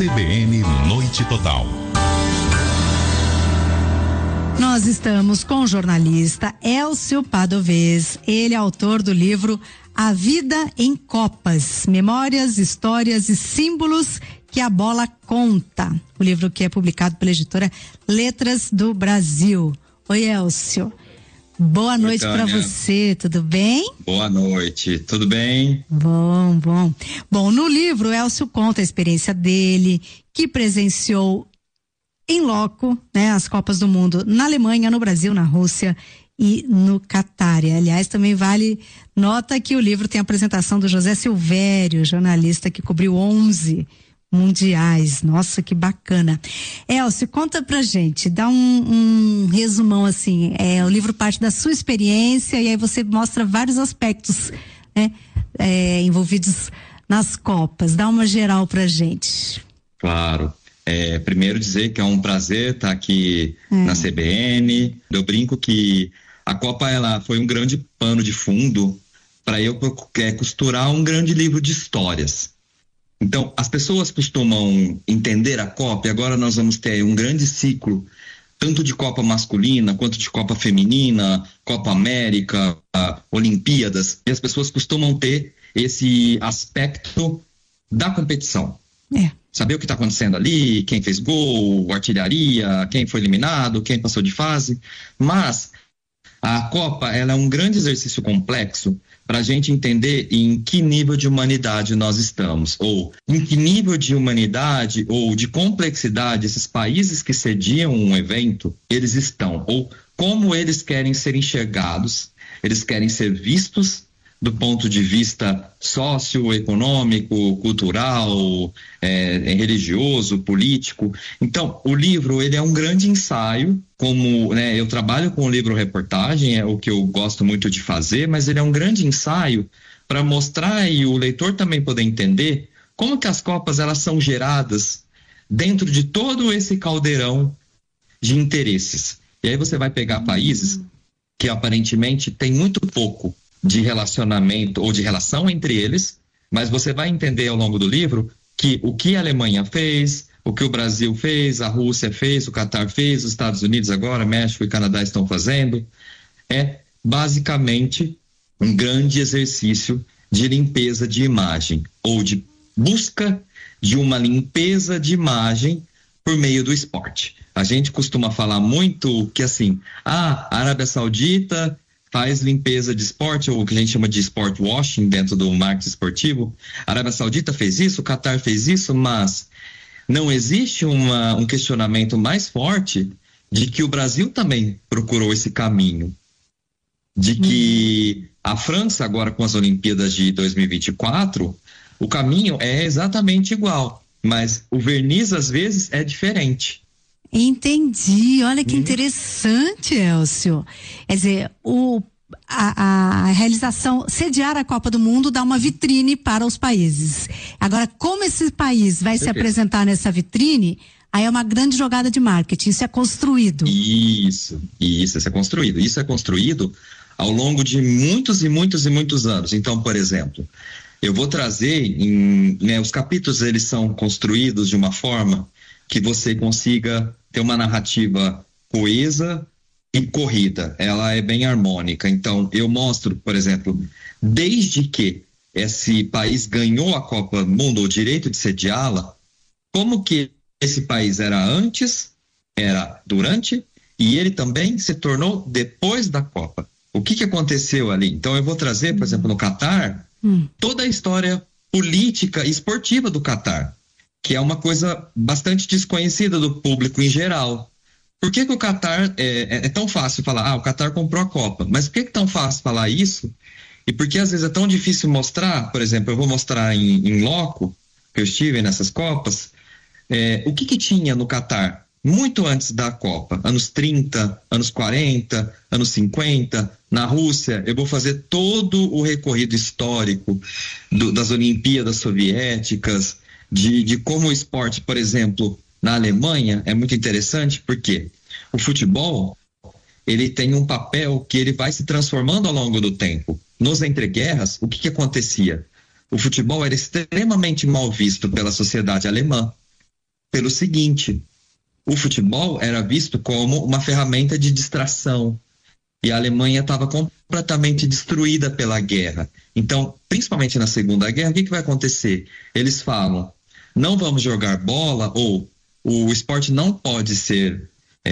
CBN Noite Total. Nós estamos com o jornalista Elcio Padovez. Ele é autor do livro A Vida em Copas, Memórias, Histórias e Símbolos que a Bola Conta. O livro que é publicado pela editora Letras do Brasil. Oi, Elcio. Boa noite para você, tudo bem? Boa noite, tudo bem? Bom. Bom, no livro, o Elcio conta a experiência dele, que presenciou em loco, né, as Copas do Mundo na Alemanha, no Brasil, na Rússia e no Catar. E, aliás, também vale nota que o livro tem a apresentação do José Silvério, jornalista que cobriu 11 mundiais. Nossa, que bacana. Elcio, conta pra gente, dá um resumão assim, o livro parte da sua experiência e aí você mostra vários aspectos, né, envolvidos nas Copas. Dá uma geral pra gente. Claro. Primeiro dizer que é um prazer estar aqui na CBN. Eu brinco que a Copa ela foi um grande pano de fundo para eu costurar um grande livro de histórias. Então, as pessoas costumam entender a Copa e agora nós vamos ter um grande ciclo, tanto de Copa masculina quanto de Copa feminina, Copa América, Olimpíadas, e as pessoas costumam ter esse aspecto da competição. Saber o que está acontecendo ali, quem fez gol, artilharia, quem foi eliminado, quem passou de fase. Mas a Copa ela é um grande exercício complexo para a gente entender em que nível de humanidade nós estamos, ou em que nível de humanidade ou de complexidade esses países que sediam um evento, eles estão, ou como eles querem ser enxergados, eles querem ser vistos do ponto de vista socioeconômico, cultural, religioso, político. Então, o livro ele é um grande ensaio, como eu trabalho com o livro-reportagem, é o que eu gosto muito de fazer, mas ele é um grande ensaio para mostrar e o leitor também poder entender como que as Copas elas são geradas dentro de todo esse caldeirão de interesses. E aí você vai pegar países que aparentemente têm muito pouco de relacionamento ou de relação entre eles, mas você vai entender ao longo do livro que o que a Alemanha fez, o que o Brasil fez, a Rússia fez, o Catar fez, os Estados Unidos agora, México e Canadá estão fazendo, é basicamente um grande exercício de limpeza de imagem, ou de busca de uma limpeza de imagem por meio do esporte. A gente costuma falar muito que assim, a Arábia Saudita faz limpeza de esporte, ou o que a gente chama de sport washing dentro do marketing esportivo. A Arábia Saudita fez isso, o Catar fez isso, mas não existe um questionamento mais forte de que o Brasil também procurou esse caminho. De que a França, agora com as Olimpíadas de 2024, o caminho é exatamente igual, mas o verniz às vezes é diferente. Entendi, olha que interessante, Elcio. Quer dizer, a realização, sediar a Copa do Mundo dá uma vitrine para os países. Agora, como esse país vai se apresentar nessa vitrine, aí é uma grande jogada de marketing, isso é construído. Isso é construído. Isso é construído ao longo de muitos e muitos e muitos anos. Então, por exemplo, eu vou trazer, os capítulos eles são construídos de uma forma que você consiga ter uma narrativa coesa e corrida, ela é bem harmônica. Então, eu mostro, por exemplo, desde que esse país ganhou a Copa do Mundo, o direito de sediá-la, como que esse país era antes, era durante, e ele também se tornou depois da Copa. O que aconteceu ali? Então, eu vou trazer, por exemplo, no Catar, toda a história política e esportiva do Catar, que é uma coisa bastante desconhecida do público em geral. Por que o Catar é tão fácil falar, o Catar comprou a Copa, mas por que é tão fácil falar isso? E por que às vezes é tão difícil mostrar, por exemplo, eu vou mostrar em loco, que eu estive nessas Copas, o que tinha no Catar muito antes da Copa, anos 30, anos 40, anos 50, na Rússia, eu vou fazer todo o recorrido histórico das Olimpíadas soviéticas, de como o esporte, por exemplo, na Alemanha, é muito interessante porque o futebol, ele tem um papel que ele vai se transformando ao longo do tempo. Nos entreguerras, o que acontecia? O futebol era extremamente mal visto pela sociedade alemã. pelo seguinte: o futebol era visto como uma ferramenta de distração. E a Alemanha estava completamente destruída pela guerra. Então, principalmente na Segunda Guerra, o que vai acontecer? Eles falam, não vamos jogar bola, ou o esporte não pode ser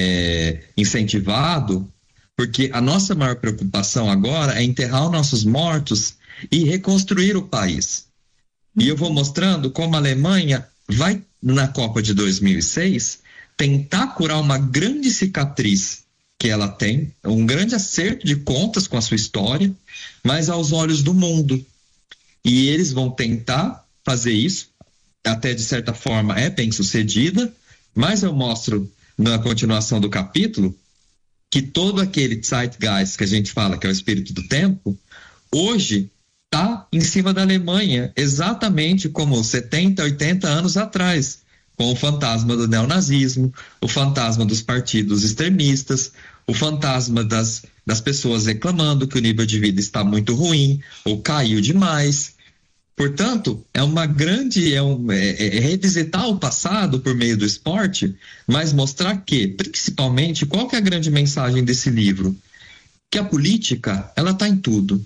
incentivado, porque a nossa maior preocupação agora é enterrar os nossos mortos e reconstruir o país. E eu vou mostrando como a Alemanha vai, na Copa de 2006, tentar curar uma grande cicatriz que ela tem, um grande acerto de contas com a sua história, mas aos olhos do mundo. E eles vão tentar fazer isso, até de certa forma é bem sucedida, mas eu mostro na continuação do capítulo que todo aquele zeitgeist que a gente fala que é o espírito do tempo, hoje está em cima da Alemanha, exatamente como 70, 80 anos atrás, com o fantasma do neonazismo, o fantasma dos partidos extremistas, o fantasma das pessoas reclamando que o nível de vida está muito ruim ou caiu demais. Portanto, é uma grande, revisitar o passado por meio do esporte, mas mostrar que, principalmente, qual que é a grande mensagem desse livro? Que a política, ela está em tudo.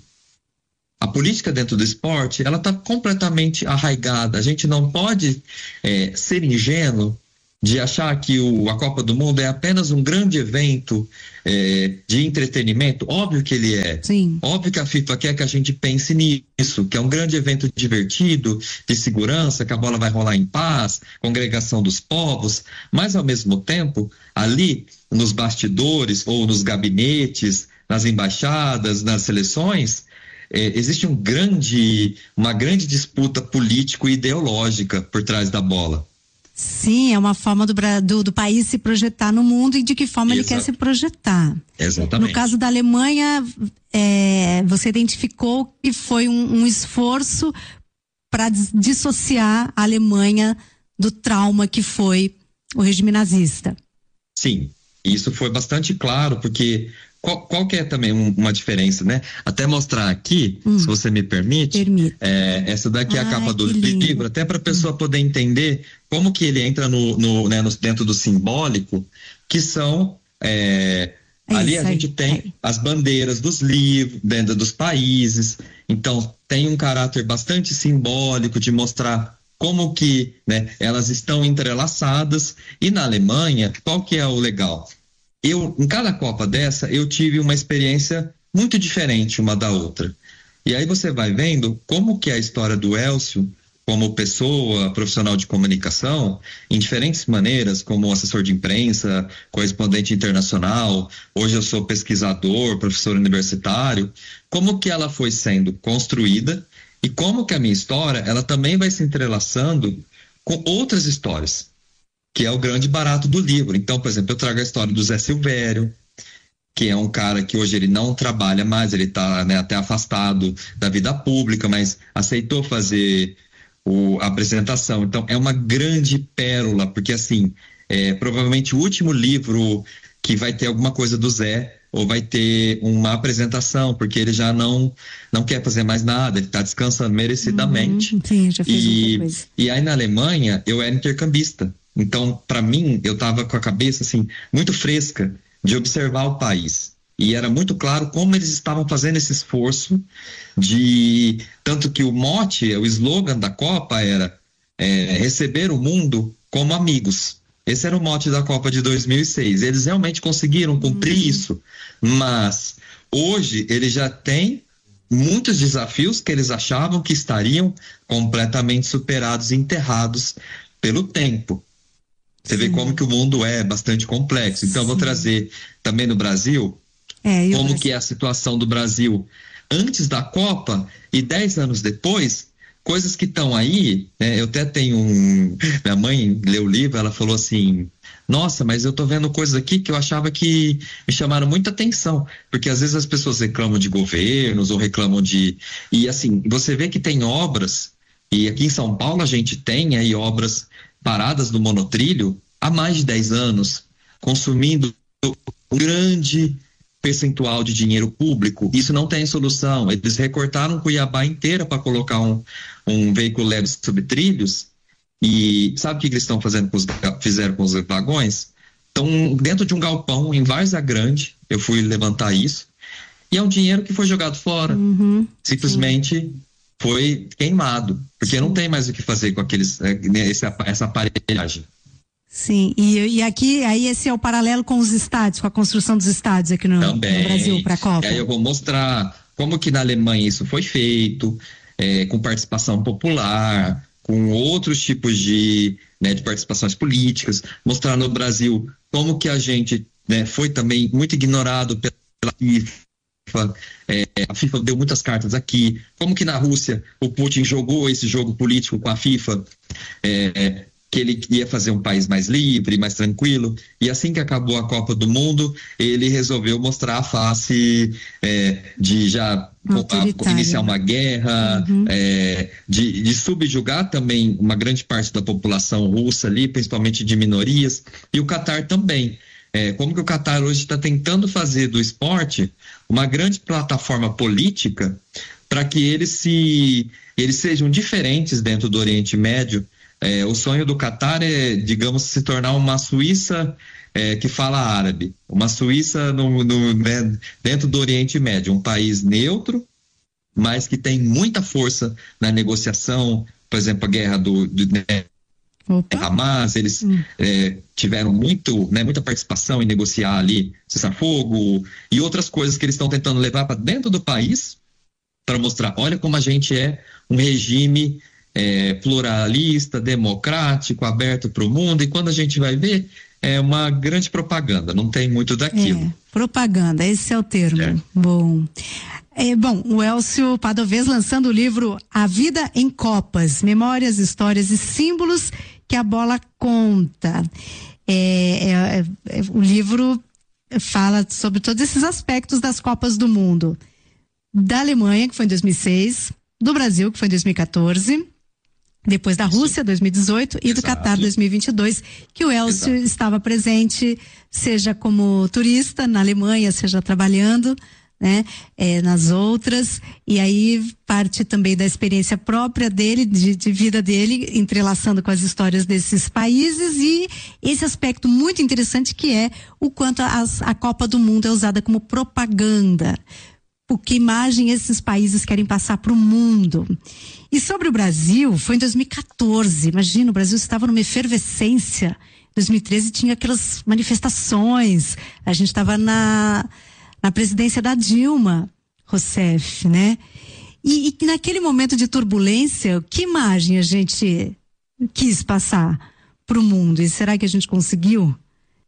A política dentro do esporte, ela está completamente arraigada. A gente não pode ser ingênuo de achar que a Copa do Mundo é apenas um grande evento de entretenimento. Óbvio que ele é. Sim. Óbvio que a FIFA quer que a gente pense nisso, que é um grande evento divertido, de segurança, que a bola vai rolar em paz, congregação dos povos, mas ao mesmo tempo, ali nos bastidores ou nos gabinetes, nas embaixadas, nas seleções, existe uma grande disputa político-ideológica por trás da bola. Sim, é uma forma do país se projetar no mundo e de que forma ele quer se projetar. Exatamente. No caso da Alemanha, você identificou que foi um esforço para dissociar a Alemanha do trauma que foi o regime nazista. Sim, isso foi bastante claro, porque qual que é também uma diferença, né? Até mostrar aqui, se você me permite. Essa daqui é a capa do livro, até para a pessoa poder entender como que ele entra dentro do simbólico, que são ali a gente tem as bandeiras dos livros, dentro dos países, então tem um caráter bastante simbólico de mostrar como que, né, elas estão entrelaçadas. E na Alemanha, qual que é o legal? Em cada Copa dessa, eu tive uma experiência muito diferente uma da outra. E aí você vai vendo como que a história do Elcio, como pessoa, profissional de comunicação, em diferentes maneiras, como assessor de imprensa, correspondente internacional, hoje eu sou pesquisador, professor universitário, como que ela foi sendo construída e como que a minha história, ela também vai se entrelaçando com outras histórias, que é o grande barato do livro. Então, por exemplo, eu trago a história do Zé Silvério, que é um cara que hoje ele não trabalha mais, ele está, né, até afastado da vida pública, mas aceitou fazer a apresentação. Então, é uma grande pérola, porque assim, provavelmente o último livro que vai ter alguma coisa do Zé, ou vai ter uma apresentação, porque ele já não quer fazer mais nada, ele está descansando merecidamente. Sim, já fez muita coisa. E aí na Alemanha, eu era intercambista. Então, para mim, eu estava com a cabeça assim, muito fresca de observar o país. E era muito claro como eles estavam fazendo esse esforço tanto que o mote, o slogan da Copa era receber o mundo como amigos. Esse era o mote da Copa de 2006. Eles realmente conseguiram cumprir isso, mas hoje eles já têm muitos desafios que eles achavam que estariam completamente superados e enterrados pelo tempo. Você vê como que o mundo é bastante complexo. Então, eu vou trazer também no Brasil como que é a situação do Brasil antes da Copa e 10 anos depois, coisas que estão aí, né? Eu até tenho minha mãe leu o livro, ela falou assim, nossa, mas eu tô vendo coisas aqui que eu achava que me chamaram muita atenção, porque às vezes as pessoas reclamam de governos ou reclamam e assim, você vê que tem obras, e aqui em São Paulo a gente tem aí obras paradas no monotrilho há mais de 10 anos, consumindo um grande percentual de dinheiro público. Isso não tem solução. Eles recortaram Cuiabá inteira para colocar um veículo leve sobre trilhos E sabe o que eles estão fazendo fizeram com os vagões? Estão dentro de um galpão em Várzea Grande, eu fui levantar isso, e é um dinheiro que foi jogado fora. Simplesmente foi queimado, porque não tem mais o que fazer com essa aparelhagem. Sim, e aqui, aí esse é o paralelo com os estádios, com a construção dos estádios aqui no Brasil para a Copa. E aí eu vou mostrar como que na Alemanha isso foi feito, com participação popular, com outros tipos de participações políticas, mostrar no Brasil como que a gente foi também muito ignorado pela FIFA. A FIFA deu muitas cartas aqui, como que na Rússia o Putin jogou esse jogo político com a FIFA, que ele ia fazer um país mais livre, mais tranquilo, e assim que acabou a Copa do Mundo, ele resolveu mostrar a face de já iniciar uma guerra, de subjugar também uma grande parte da população russa ali, principalmente de minorias, e o Catar também. Como que o Catar hoje está tentando fazer do esporte uma grande plataforma política para que eles sejam diferentes dentro do Oriente Médio. O sonho do Catar é, digamos, se tornar uma Suíça que fala árabe, uma Suíça dentro do Oriente Médio, um país neutro, mas que tem muita força na negociação. Por exemplo, a guerra do Hamas, eles tiveram muita participação em negociar ali cessar-fogo e outras coisas que eles estão tentando levar para dentro do país para mostrar, olha como a gente é um regime pluralista, democrático, aberto para o mundo, e quando a gente vai ver, é uma grande propaganda, não tem muito daquilo. Propaganda, esse é o termo. Bom, o Elcio Padovez lançando o livro A Vida em Copas, Memórias, Histórias e Símbolos que a Bola Conta. O livro fala sobre todos esses aspectos das Copas do Mundo, da Alemanha, que foi em 2006, do Brasil, que foi em 2014, depois da Rússia, 2018, e do Catar, 2022, que o Elcio estava presente, seja como turista na Alemanha, seja trabalhando, nas outras, e aí parte também da experiência própria dele, de vida dele, entrelaçando com as histórias desses países, e esse aspecto muito interessante que é o quanto a Copa do Mundo é usada como propaganda. O que imagem esses países querem passar para o mundo. E sobre o Brasil, foi em 2014, imagina, o Brasil estava numa efervescência. Em 2013 tinha aquelas manifestações, a gente estava na presidência da Dilma Rousseff, né? E naquele momento de turbulência, que imagem a gente quis passar para o mundo? E será que a gente conseguiu?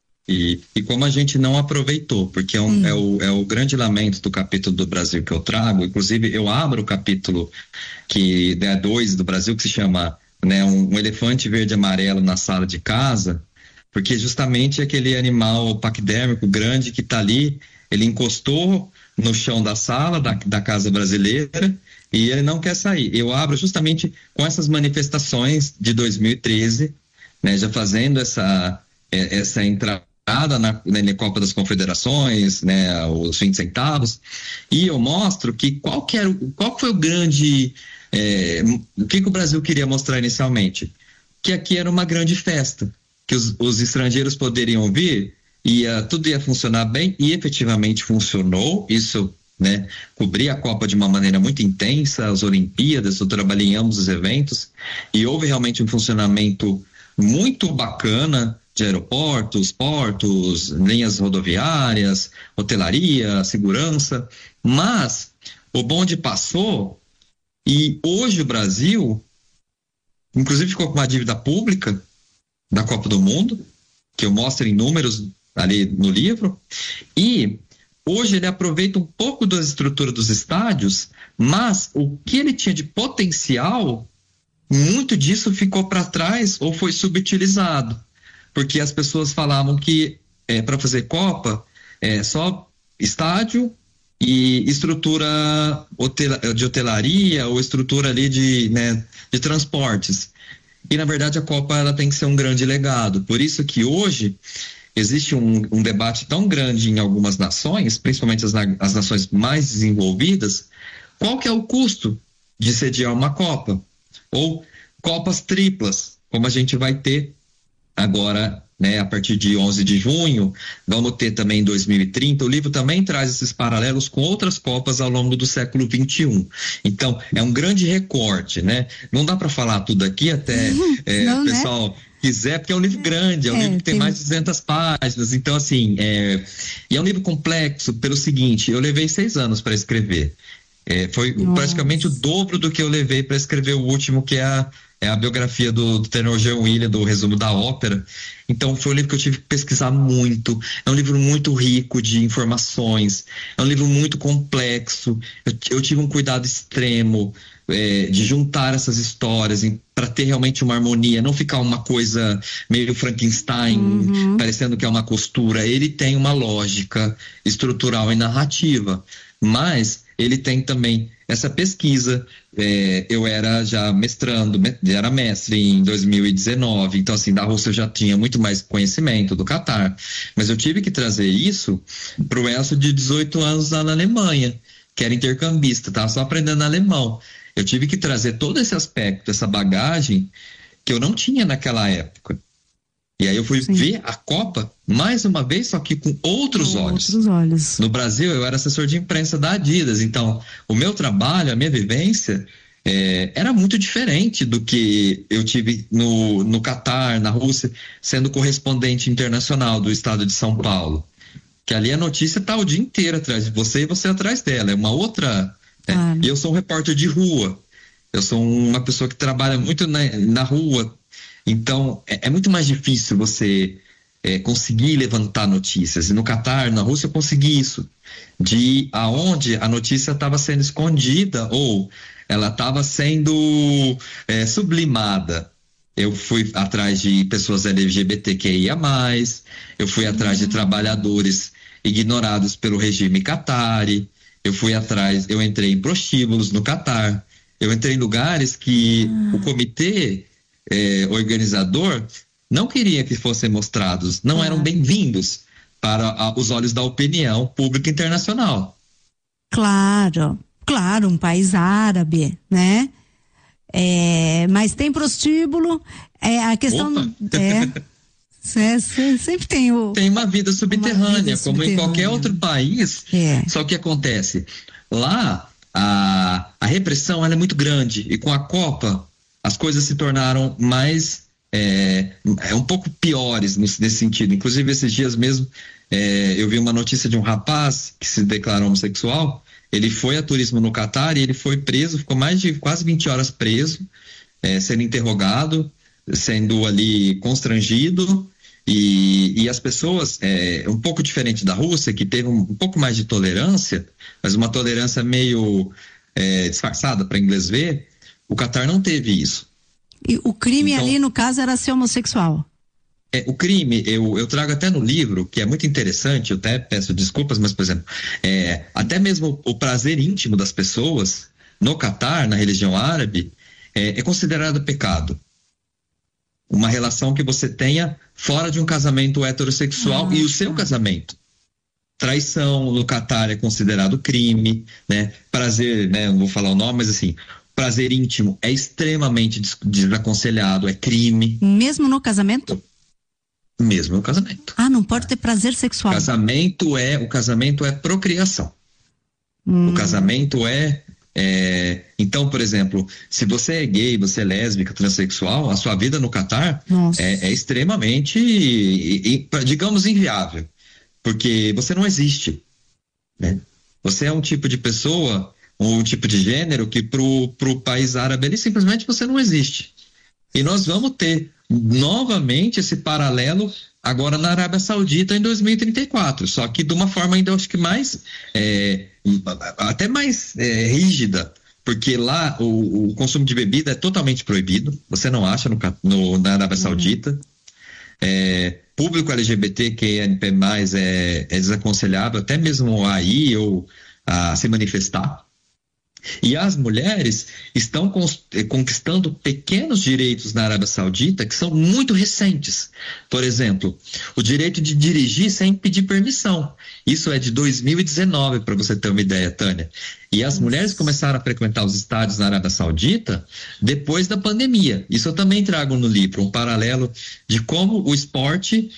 E como a gente não aproveitou, porque é o grande lamento do capítulo do Brasil que eu trago. Inclusive, eu abro o capítulo que é 2 do Brasil, que se chama um elefante verde e amarelo na sala de casa, porque justamente aquele animal paquidérmico grande que está ali, ele encostou no chão da sala da casa brasileira e ele não quer sair. Eu abro justamente com essas manifestações de 2013, já fazendo essa entrada na Copa das Confederações, os 20 centavos, e eu mostro que qual foi o grande, o que o Brasil queria mostrar inicialmente? Que aqui era uma grande festa, que os estrangeiros poderiam vir, tudo ia funcionar bem, e efetivamente funcionou. Isso, cobrir a Copa de uma maneira muito intensa, as Olimpíadas, eu trabalhei em ambos os eventos, e houve realmente um funcionamento muito bacana de aeroportos, portos, linhas rodoviárias, hotelaria, segurança, mas o bonde passou e hoje o Brasil, inclusive, ficou com uma dívida pública da Copa do Mundo, que eu mostro em números ali no livro, e hoje ele aproveita um pouco da estrutura dos estádios, mas o que ele tinha de potencial, muito disso ficou para trás ou foi subutilizado. Porque as pessoas falavam que para fazer Copa só estádio e estrutura de hotelaria ou estrutura ali de transportes. E na verdade a Copa ela tem que ser um grande legado. Por isso que hoje existe um debate tão grande em algumas nações, principalmente as nações mais desenvolvidas, qual que é o custo de sediar uma Copa? Ou Copas triplas. como a gente vai ter agora, né, a partir de 11 de junho, vamos ter também em 2030, o livro também traz esses paralelos com outras Copas ao longo do século XXI. Então, é um grande recorte, né? Não dá para falar tudo aqui, até não, o pessoal... Né? Quiser, porque é um livro grande, é um livro que tem mais de 200 páginas, então assim, e é um livro complexo pelo seguinte, eu levei 6 anos para escrever, foi praticamente o dobro do que eu levei para escrever o último, que é a biografia do tenor Jean William, do resumo da ópera. Então foi um livro que eu tive que pesquisar muito, é um livro muito rico de informações, é um livro muito complexo, eu tive um cuidado extremo de juntar essas histórias para ter realmente uma harmonia, não ficar uma coisa meio Frankenstein, parecendo que é uma costura. Ele tem uma lógica estrutural e narrativa, mas ele tem também essa pesquisa. Eu era já era mestre em 2019, então assim, da Rússia eu já tinha muito mais conhecimento do Catar, mas eu tive que trazer isso para o Elcio de 18 anos lá na Alemanha, que era intercambista, estava só aprendendo alemão. Eu tive que trazer todo esse aspecto, essa bagagem que eu não tinha naquela época. E aí eu fui ver a Copa mais uma vez, só que com outros olhos. No Brasil, eu era assessor de imprensa da Adidas, então o meu trabalho, a minha vivência era muito diferente do que eu tive no Catar, na Rússia, sendo correspondente internacional do estado de São Paulo. Que ali a notícia está o dia inteiro atrás de você e você atrás dela. É uma outra... E eu sou um repórter de rua, eu sou uma pessoa que trabalha muito na rua, então é muito mais difícil você conseguir levantar notícias. E no Catar, na Rússia, eu consegui isso, de aonde a notícia estava sendo escondida ou ela estava sendo sublimada. Eu fui atrás de pessoas LGBTQIA+, eu fui atrás de trabalhadores ignorados pelo regime qatari. Eu entrei em prostíbulos no Catar, eu entrei em lugares que o comitê organizador não queria que fossem mostrados, não eram bem-vindos para os olhos da opinião pública internacional. Claro, um país árabe, né? Mas tem prostíbulo, a questão... Sempre tem uma vida subterrânea, como em qualquer outro país. Só que acontece, lá a repressão ela é muito grande, e com a Copa as coisas se tornaram mais um pouco piores nesse sentido. Inclusive esses dias mesmo eu vi uma notícia de um rapaz que se declara homossexual. Ele foi a turismo no Catar e ele foi preso, ficou mais de quase 20 horas preso, sendo interrogado, sendo ali constrangido. E as pessoas, um pouco diferente da Rússia, que teve um pouco mais de tolerância, mas uma tolerância meio disfarçada para inglês ver, o Catar não teve isso. E o crime então, ali, no caso, era ser homossexual? O crime, eu trago até no livro, que é muito interessante, eu até peço desculpas, mas, por exemplo, até mesmo o prazer íntimo das pessoas, no Catar, na religião árabe, é considerado pecado. Uma relação que você tenha fora de um casamento heterossexual e o seu casamento. Traição no Catar é considerado crime, né? Prazer, né? Não vou falar o nome, mas assim, prazer íntimo é extremamente desaconselhado, é crime. Mesmo no casamento? Mesmo no casamento. Não pode ter prazer sexual. O casamento é procriação. O casamento então, por exemplo, se você é gay, você é lésbica, transexual, a sua vida no Catar é extremamente, digamos, inviável, porque você não existe, né? Você é um tipo de pessoa, um tipo de gênero que pro país árabe ele simplesmente você não existe. E nós vamos ter novamente esse paralelo agora na Arábia Saudita em 2034, só que de uma forma ainda acho que mais até mais rígida, porque lá o consumo de bebida é totalmente proibido, você não acha na Arábia Saudita. Público LGBTQIA+, é desaconselhável até mesmo a ir ou a se manifestar. E as mulheres estão conquistando pequenos direitos na Arábia Saudita que são muito recentes. Por exemplo, o direito de dirigir sem pedir permissão. Isso é de 2019, para você ter uma ideia, Tânia. E as mulheres começaram a frequentar os estádios na Arábia Saudita depois da pandemia. Isso eu também trago no livro, um paralelo de como o esporte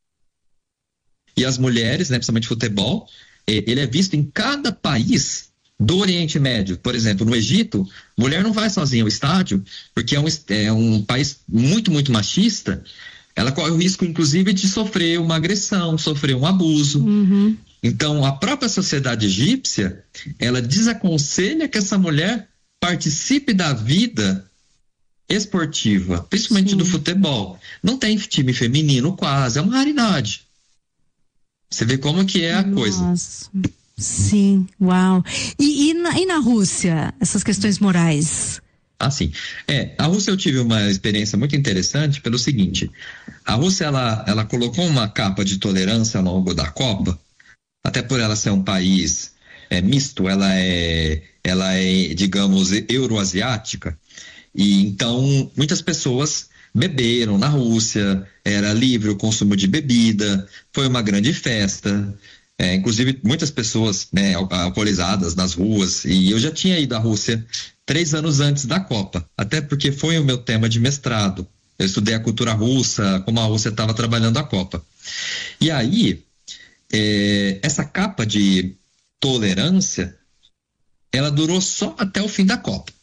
e as mulheres, né, principalmente futebol, ele é visto em cada país do Oriente Médio. Por exemplo, no Egito, mulher não vai sozinha ao estádio, porque é um país muito, muito machista. Ela corre o risco, inclusive, de sofrer uma agressão, sofrer um abuso. Uhum. Então, a própria sociedade egípcia, ela desaconselha que essa mulher participe da vida esportiva, principalmente do futebol. Não tem time feminino quase, é uma raridade. Você vê como que é a coisa. Sim, uau. E na Rússia, essas questões morais? Assim, a Rússia eu tive uma experiência muito interessante pelo seguinte: a Rússia, ela colocou uma capa de tolerância ao longo da Copa, até por ela ser um país misto, ela é, digamos, euroasiática, e então muitas pessoas beberam na Rússia, era livre o consumo de bebida, foi uma grande festa. Inclusive muitas pessoas, né, alcoolizadas nas ruas, e eu já tinha ido à Rússia 3 anos antes da Copa, até porque foi o meu tema de mestrado. Eu estudei a cultura russa, como a Rússia estava trabalhando a Copa. E aí, essa capa de tolerância, ela durou só até o fim da Copa.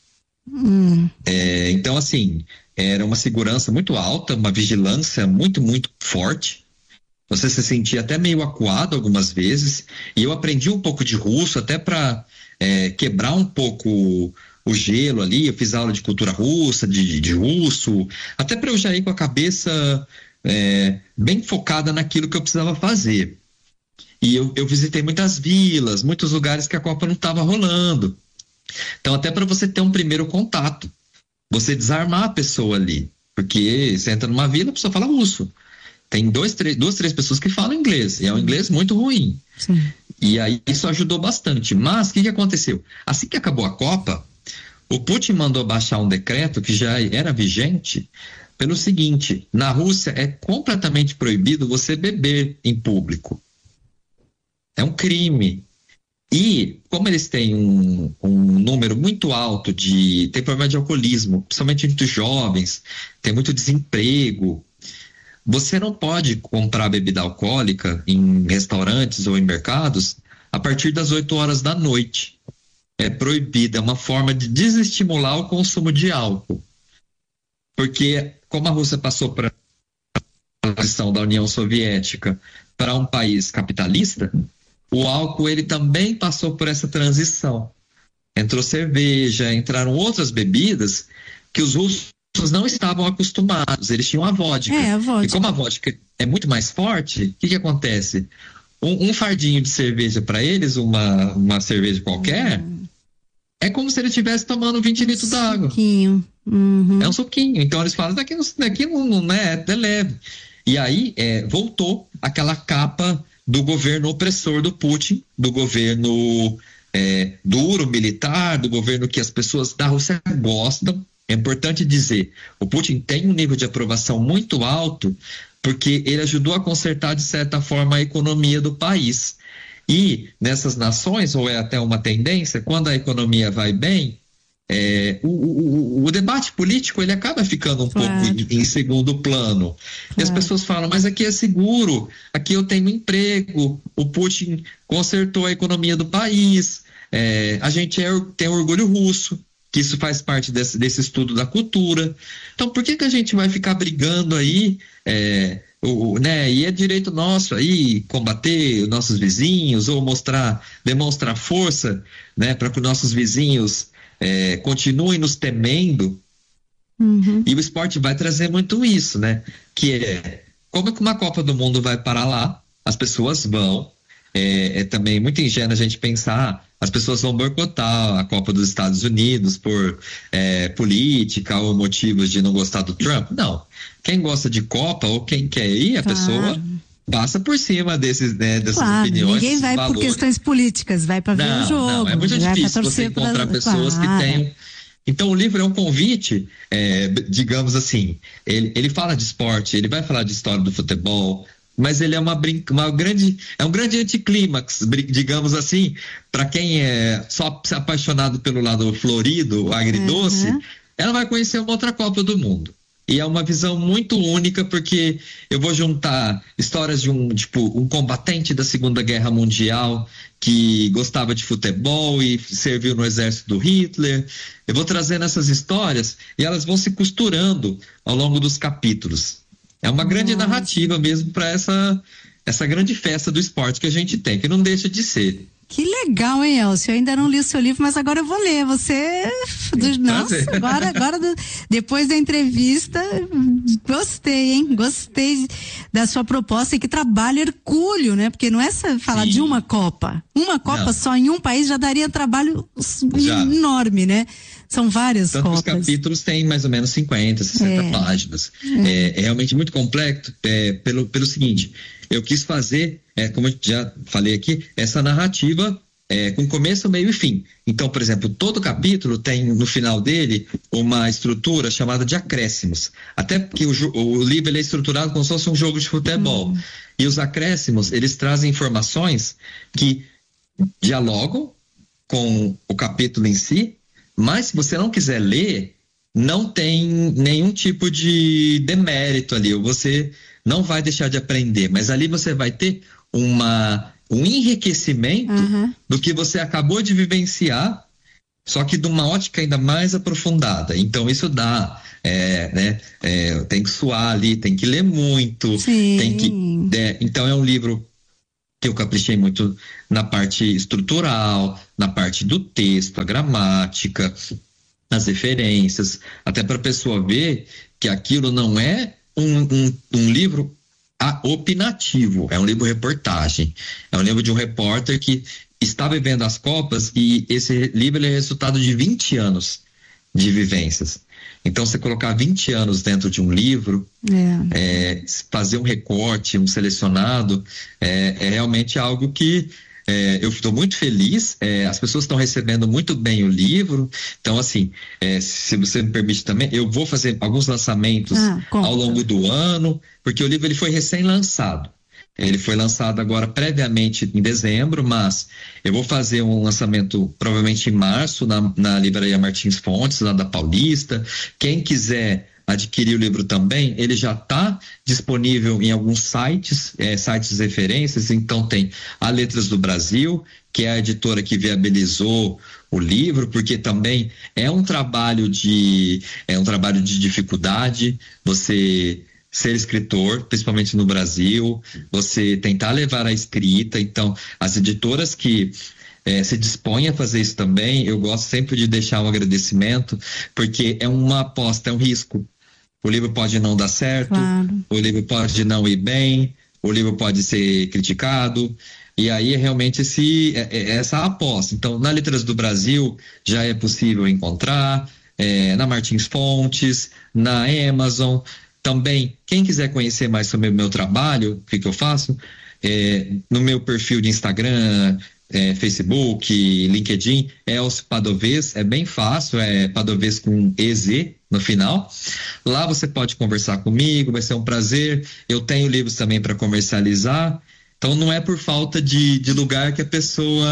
Então, assim, era uma segurança muito alta, uma vigilância muito, muito forte. Você se sentia até meio acuado algumas vezes, e eu aprendi um pouco de russo até para quebrar um pouco o gelo ali. Eu fiz aula de cultura russa, de russo, até para eu já ir com a cabeça bem focada naquilo que eu precisava fazer. E eu visitei muitas vilas, muitos lugares que a Copa não estava rolando. Então, até para você ter um primeiro contato, você desarmar a pessoa ali, porque você entra numa vila, a pessoa fala russo. Tem duas, três pessoas que falam inglês, e é um inglês muito ruim. Sim. E aí isso ajudou bastante. Mas o que aconteceu? Assim que acabou a Copa, o Putin mandou baixar um decreto que já era vigente, pelo seguinte: na Rússia é completamente proibido você beber em público. É um crime. E como eles têm um número muito alto tem problema de alcoolismo, principalmente entre os jovens, tem muito desemprego. Você não pode comprar bebida alcoólica em restaurantes ou em mercados a partir das 8 horas da noite. É proibido, é uma forma de desestimular o consumo de álcool. Porque como a Rússia passou para a transição da União Soviética para um país capitalista, o álcool ele também passou por essa transição. Entrou cerveja, entraram outras bebidas que os russos não estavam acostumados, eles tinham a vodka. A vodka. E como a vodka é muito mais forte, o que acontece? Um fardinho de cerveja para eles, uma cerveja qualquer, é como se ele estivesse tomando 20 litros d'água. Suquinho. É um suquinho. Então eles falam, daqui não é leve. E aí voltou aquela capa do governo opressor do Putin, do governo duro, militar, do governo que as pessoas da Rússia gostam. É importante dizer, o Putin tem um nível de aprovação muito alto porque ele ajudou a consertar, de certa forma, a economia do país. E nessas nações, ou é até uma tendência, quando a economia vai bem, o debate político ele acaba ficando um pouco em segundo plano. E as pessoas falam, mas aqui é seguro, aqui eu tenho emprego, o Putin consertou a economia do país, a gente tem orgulho russo, que isso faz parte desse estudo da cultura. Então, por que a gente vai ficar brigando aí, e é direito nosso aí combater os nossos vizinhos ou demonstrar força, né, para que os nossos vizinhos continuem nos temendo. E o esporte vai trazer muito isso, né? Que como é que uma Copa do Mundo vai parar lá? As pessoas vão. É também muito ingênuo a gente pensar, as pessoas vão boicotar a Copa dos Estados Unidos por política ou motivos de não gostar do Trump. Não. Quem gosta de Copa ou quem quer ir, a pessoa passa por cima dessas Claro, opiniões. ninguém vai por questões políticas, vai para ver o jogo. Não, é muito difícil você encontrar pessoas que tenham. Então o livro é um convite, digamos assim, ele fala de esporte, ele vai falar de história do futebol, mas ele é um grande anticlímax, digamos assim, para quem é só apaixonado pelo lado florido, agridoce, ela vai conhecer uma outra Copa do Mundo. E é uma visão muito única, porque eu vou juntar histórias de um combatente da Segunda Guerra Mundial que gostava de futebol e serviu no exército do Hitler. Eu vou trazendo essas histórias e elas vão se costurando ao longo dos capítulos. É uma grande narrativa mesmo para essa grande festa do esporte que a gente tem, que não deixa de ser. Que legal, hein, Elcio? Eu ainda não li o seu livro, mas agora eu vou ler. Nossa, agora depois da entrevista, gostei, hein? Gostei da sua proposta. E que trabalho hercúleo, né? Porque não é falar de uma Copa. Uma Copa só em um país já daria trabalho enorme, né? São várias Copas. Os capítulos têm mais ou menos 50, 60 páginas. É realmente muito complexo pelo seguinte, eu quis fazer, como eu já falei aqui, essa narrativa com começo, meio e fim. Então, por exemplo, todo capítulo tem no final dele uma estrutura chamada de acréscimos. Até porque o livro ele é estruturado como se fosse um jogo de futebol. E os acréscimos, eles trazem informações que dialogam com o capítulo em si, mas se você não quiser ler, não tem nenhum tipo de demérito ali, ou você não vai deixar de aprender, mas ali você vai ter um enriquecimento do que você acabou de vivenciar, só que de uma ótica ainda mais aprofundada. Então isso dá, tem que suar ali, tem que ler muito, então é um livro que eu caprichei muito na parte estrutural, na parte do texto, a gramática, as referências, até para a pessoa ver que aquilo não é um livro opinativo, é um livro reportagem, é um livro de um repórter que está vivendo as Copas, e esse livro é resultado de 20 anos de vivências. Então, você colocar 20 anos dentro de um livro, fazer um recorte, um selecionado, é realmente algo que eu estou muito feliz. As pessoas estão recebendo muito bem o livro. Então, assim, se você me permite também, eu vou fazer alguns lançamentos ao longo do ano, porque o livro ele foi recém-lançado. Ele foi lançado agora previamente em dezembro, mas eu vou fazer um lançamento provavelmente em março na Livraria Martins Fontes, lá da Paulista. Quem quiser adquirir o livro também, ele já está disponível em alguns sites de referências. Então tem a Letras do Brasil, que é a editora que viabilizou o livro, porque também é um trabalho de dificuldade, você ser escritor, principalmente no Brasil, você tentar levar a escrita. Então, as editoras que se dispõem a fazer isso também, eu gosto sempre de deixar um agradecimento, porque é uma aposta, é um risco. O livro pode não dar certo, o livro pode não ir bem, o livro pode ser criticado, e aí é realmente essa aposta. Então, na Letras do Brasil já é possível encontrar, na Martins Fontes, na Amazon. Também, quem quiser conhecer mais sobre o meu trabalho, o que eu faço, no meu perfil de Instagram, Facebook, LinkedIn, Elcio Padovez, é bem fácil, é Padovez com EZ no final. Lá você pode conversar comigo, vai ser um prazer. Eu tenho livros também para comercializar. Então não é por falta de lugar que a pessoa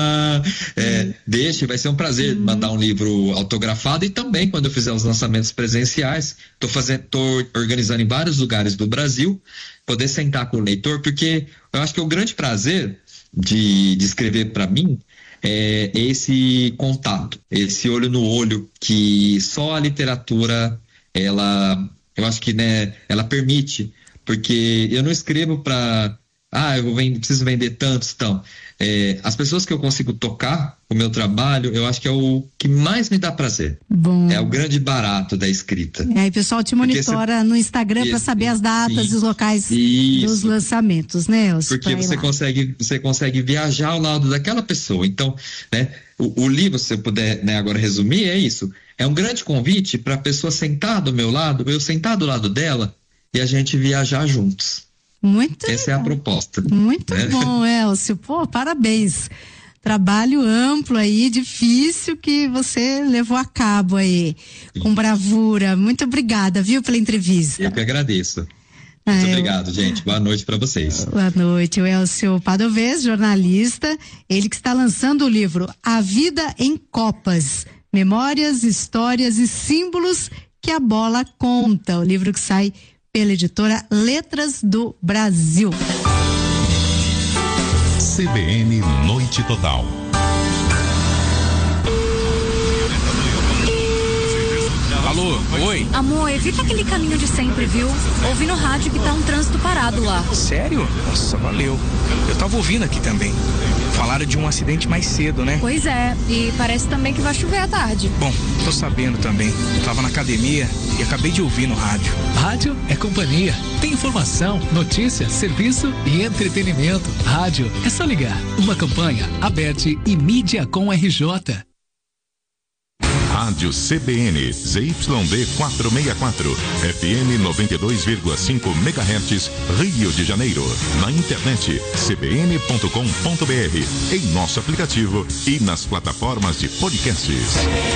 deixe, vai ser um prazer mandar um livro autografado. E também quando eu fizer os lançamentos presenciais, estou organizando em vários lugares do Brasil, poder sentar com o leitor, porque eu acho que o grande prazer de escrever para mim é esse contato, esse olho no olho que só a literatura, eu acho que ela permite, porque eu não escrevo para preciso vender tantos, então. As pessoas que eu consigo tocar o meu trabalho, eu acho que é o que mais me dá prazer. Bom. É o grande barato da escrita. E aí o pessoal te monitora no Instagram para saber as datas e os locais dos lançamentos, né, Elcio? Porque você consegue viajar ao lado daquela pessoa. Então, o livro, se eu puder agora resumir, é isso. É um grande convite para a pessoa sentar do meu lado, eu sentar do lado dela e a gente viajar juntos. Essa é a proposta. Muito bom, Elcio. Pô, parabéns. Trabalho amplo aí, difícil, que você levou a cabo aí, com bravura. Muito obrigada, viu, pela entrevista. Eu que agradeço. Muito obrigado, gente. Boa noite para vocês. Boa noite. O Elcio Padovez, jornalista, ele que está lançando o livro A Vida em Copas, Memórias, Histórias e Símbolos que a Bola Conta. O livro que sai pela editora Letras do Brasil. CBN Noite Total. Alô, oi? Amor, evita aquele caminho de sempre, viu? Ouvi no rádio que tá um trânsito parado lá. Sério? Nossa, valeu. Eu tava ouvindo aqui também. Falaram de um acidente mais cedo, né? Pois é, e parece também que vai chover à tarde. Bom, tô sabendo também. Eu tava na academia e acabei de ouvir no rádio. Rádio é companhia. Tem informação, notícia, serviço e entretenimento. Rádio é só ligar. Uma campanha, Aberte e Mídia com RJ. Rádio CBN, ZYD 464, FM 92,5 MHz, Rio de Janeiro. Na internet, cbn.com.br, em nosso aplicativo e nas plataformas de podcasts.